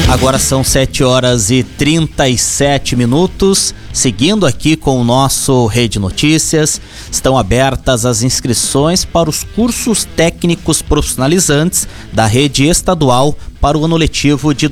Agora são 7h37. Seguindo aqui com o nosso Rede Notícias, estão abertas as inscrições para os cursos técnicos profissionalizantes da rede estadual para o ano letivo de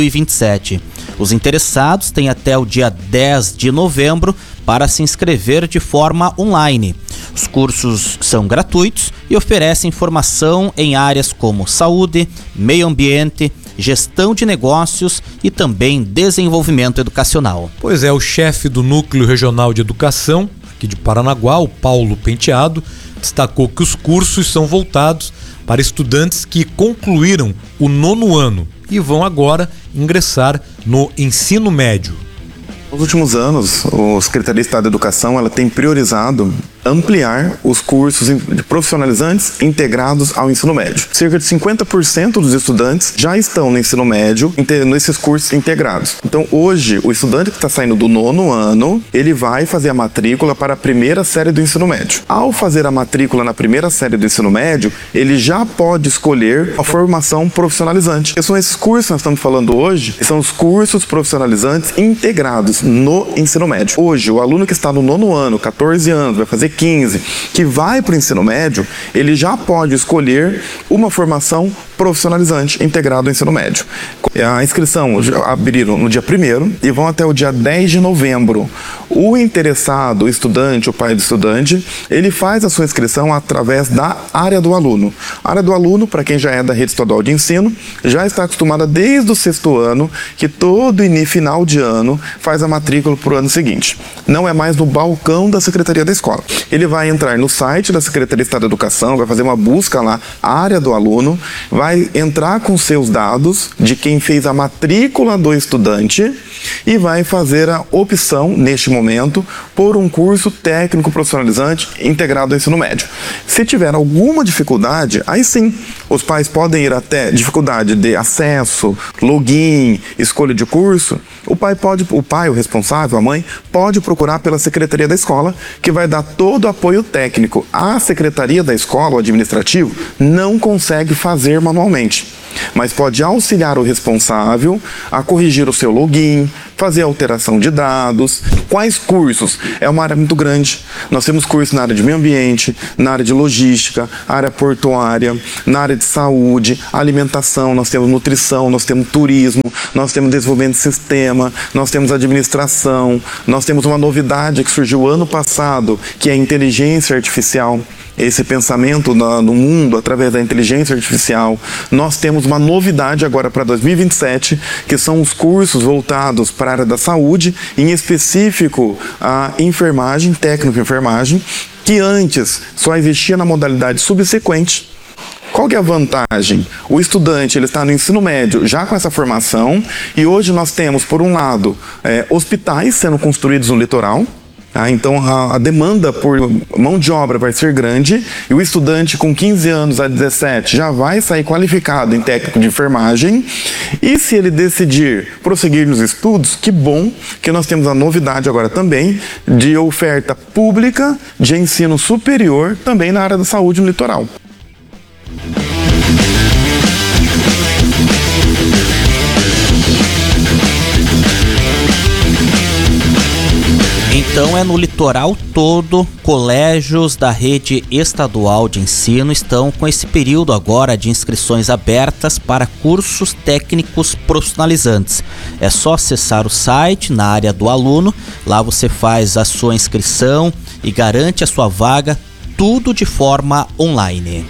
2027. Os interessados têm até o dia 10 de novembro para se inscrever de forma online. Os cursos são gratuitos e oferecem formação em áreas como saúde, meio ambiente, gestão de negócios e também desenvolvimento educacional. Pois é, o chefe do Núcleo Regional de Educação, aqui de Paranaguá, o Paulo Penteado, destacou que os cursos são voltados para estudantes que concluíram o 9º ano e vão agora ingressar no ensino médio. Nos últimos anos, a Secretaria de Estado da Educação ela tem priorizado ampliar os cursos profissionalizantes integrados ao ensino médio. Cerca de 50% dos estudantes já estão no ensino médio nesses cursos integrados. Então, hoje, o estudante que está saindo do 9º ano, ele vai fazer a matrícula para a primeira série do ensino médio. Ao fazer a matrícula na primeira série do ensino médio, ele já pode escolher a formação profissionalizante. Que são esses cursos que nós estamos falando hoje, são os cursos profissionalizantes integrados no ensino médio. Hoje, o aluno que está no 9º ano, 14 anos, vai fazer 15, que vai para o ensino médio, ele já pode escolher uma formação profissionalizante integrada ao ensino médio. A inscrição abriram no dia 1º e vão até o dia 10 de novembro. O interessado, o estudante, o pai do estudante, ele faz a sua inscrição através da área do aluno. A área do aluno, para quem já é da rede estadual de ensino, já está acostumada desde o 6º ano, que todo final de ano faz a matrícula para o ano seguinte. Não é mais no balcão da Secretaria da Escola. Ele vai entrar no site da Secretaria de Estado da Educação, vai fazer uma busca lá, área do aluno, vai entrar com seus dados de quem fez a matrícula do estudante e vai fazer a opção, neste momento, por um curso técnico profissionalizante integrado ao ensino médio. Se tiver alguma dificuldade, aí sim, os pais podem ir até dificuldade de acesso, login, escolha de curso, o pai, o responsável, a mãe, pode procurar pela Secretaria da Escola, que vai dar todo o apoio técnico. A Secretaria da Escola, o administrativo, não consegue fazer manualmente, mas pode auxiliar o responsável a corrigir o seu login, fazer alteração de dados. Quais cursos? É uma área muito grande. Nós temos cursos na área de meio ambiente, na área de logística, área portuária, na área de saúde, alimentação, nós temos nutrição, nós temos turismo, nós temos desenvolvimento de sistema, nós temos administração, nós temos uma novidade que surgiu ano passado, que é a inteligência artificial. Esse pensamento no mundo através da inteligência artificial. Nós temos uma novidade agora para 2027, que são os cursos voltados para a área da saúde, em específico a enfermagem, técnico de enfermagem, que antes só existia na modalidade subsequente. Qual que é a vantagem? O estudante ele está no ensino médio já com essa formação e hoje nós temos, por um lado, hospitais sendo construídos no litoral. Então a demanda por mão de obra vai ser grande e o estudante com 15 anos a 17 já vai sair qualificado em técnico de enfermagem. E se ele decidir prosseguir nos estudos, que bom que nós temos a novidade agora também de oferta pública de ensino superior também na área da saúde no litoral. Então é no litoral todo, colégios da rede estadual de ensino estão com esse período agora de inscrições abertas para cursos técnicos profissionalizantes. É só acessar o site na área do aluno, lá você faz a sua inscrição e garante a sua vaga, tudo de forma online.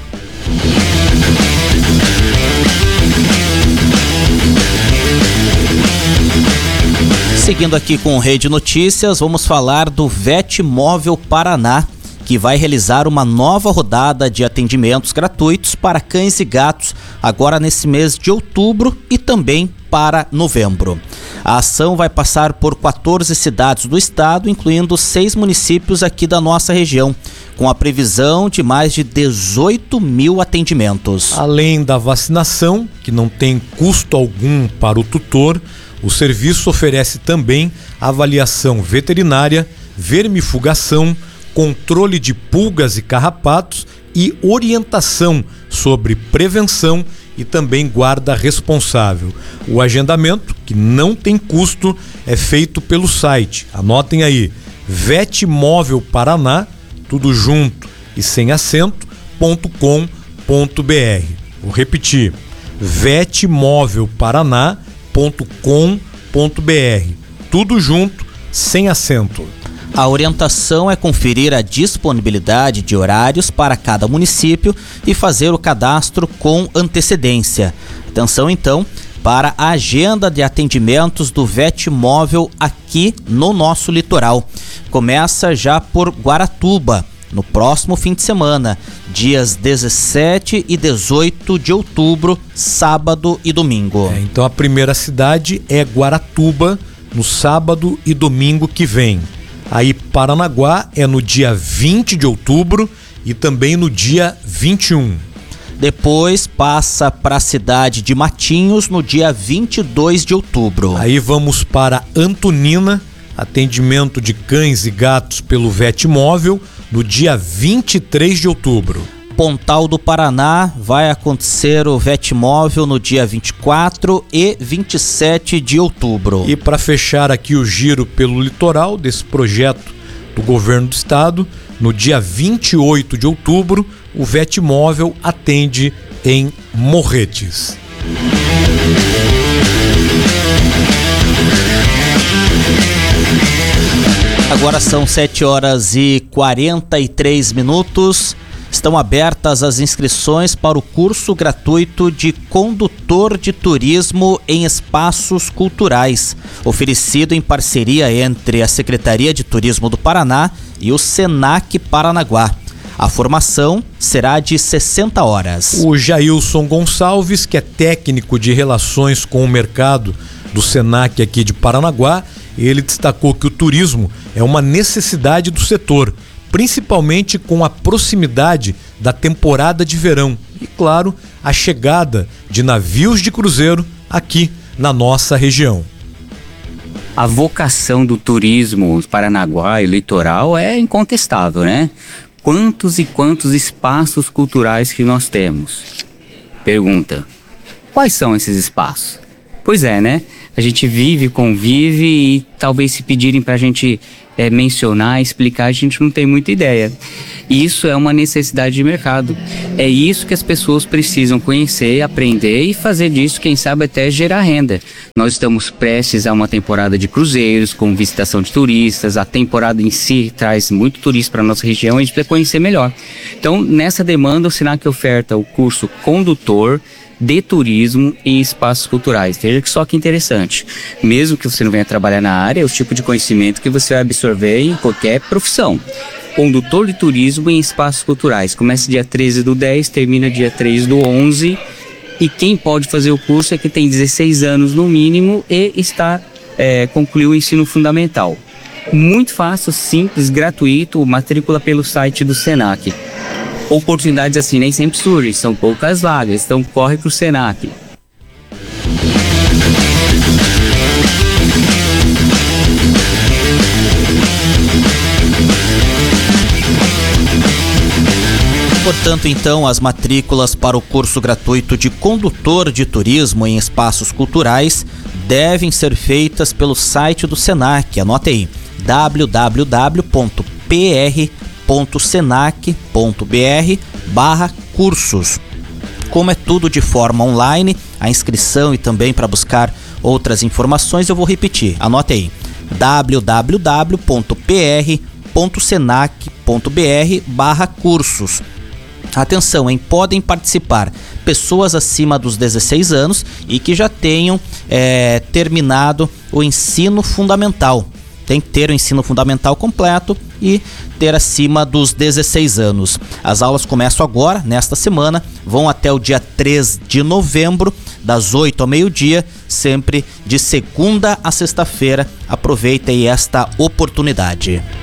Seguindo aqui com Rede Notícias, vamos falar do Vetmóvel Paraná, que vai realizar uma nova rodada de atendimentos gratuitos para cães e gatos agora nesse mês de outubro e também para novembro. A ação vai passar por 14 cidades do estado, incluindo 6 municípios aqui da nossa região, com a previsão de mais de 18 mil atendimentos. Além da vacinação, que não tem custo algum para o tutor, o serviço oferece também avaliação veterinária, vermifugação, controle de pulgas e carrapatos e orientação sobre prevenção e também guarda responsável. O agendamento, que não tem custo, é feito pelo site. Anotem aí, Vetmóvel Paraná, tudo junto e sem acento, .com.br. Vou repetir, vetmovelparaná.com.br, tudo junto, sem acento. A orientação é conferir a disponibilidade de horários para cada município e fazer o cadastro com antecedência. Atenção então para a agenda de atendimentos do Vetmóvel aqui no nosso litoral. Começa já por Guaratuba, no próximo fim de semana, dias 17 e 18 de outubro, sábado e domingo. Então a primeira cidade é Guaratuba, no sábado e domingo que vem. Aí Paranaguá é no dia 20 de outubro e também no dia 21. Depois passa para a cidade de Matinhos no dia 22 de outubro. Aí vamos para Antonina, atendimento de cães e gatos pelo Vetmóvel no dia 23 de outubro. Pontal do Paraná vai acontecer o Vetmóvel no dia 24 e 27 de outubro. E para fechar aqui o giro pelo litoral desse projeto do governo do estado, no dia 28 de outubro, o Vetmóvel atende em Morretes. Agora são 7h43. Estão abertas as inscrições para o curso gratuito de condutor de turismo em espaços culturais, oferecido em parceria entre a Secretaria de Turismo do Paraná e o Senac Paranaguá. A formação será de 60 horas. O Jailson Gonçalves, que é técnico de relações com o mercado do Senac aqui de Paranaguá, ele destacou que o turismo é uma necessidade do setor, principalmente com a proximidade da temporada de verão e, claro, a chegada de navios de cruzeiro aqui na nossa região. A vocação do turismo Paranaguá e litoral é incontestável, né? Quantos e quantos espaços culturais que nós temos? Pergunta, quais são esses espaços? Pois é, né? A gente vive, convive e talvez se pedirem para a gente mencionar, explicar, a gente não tem muita ideia. Isso é uma necessidade de mercado. É isso que as pessoas precisam conhecer, aprender e fazer disso, quem sabe, até gerar renda. Nós estamos prestes a uma temporada de cruzeiros, com visitação de turistas. A temporada em si traz muito turista para a nossa região, a gente precisa conhecer melhor. Então, nessa demanda, o Senac oferta o curso Condutor de Turismo em Espaços Culturais. Veja que só que interessante. Mesmo que você não venha trabalhar na área, é o tipo de conhecimento que você vai absorver em qualquer profissão. Condutor de Turismo em Espaços Culturais. Começa dia 13/10, termina dia 3/11. E quem pode fazer o curso é quem tem 16 anos no mínimo e concluiu o ensino fundamental. Muito fácil, simples, gratuito, matrícula pelo site do Senac. Oportunidades assim nem sempre surgem, são poucas vagas, então corre pro Senac. Portanto, então, as matrículas para o curso gratuito de condutor de turismo em espaços culturais devem ser feitas pelo site do Senac. Anote aí, www.pr.senac.br/cursos. Como é tudo de forma online, a inscrição e também para buscar outras informações, eu vou repetir. Anote aí, www.pr.senac.br/cursos. Atenção, hein? Podem participar pessoas acima dos 16 anos e que já tenham terminado o ensino fundamental. Tem que ter o ensino fundamental completo e ter acima dos 16 anos. As aulas começam agora, nesta semana, vão até o dia 3 de novembro, das 8 ao meio-dia, sempre de segunda a sexta-feira. Aproveita aí esta oportunidade.